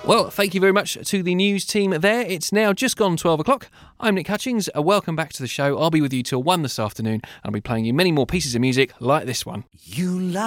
Well, thank you very much to the news team there. It's now just gone 12 o'clock. I'm Nick Hutchings. Welcome back to the show. I'll be with you till 1 this afternoon, and I'll be playing you many more pieces of music like this one. You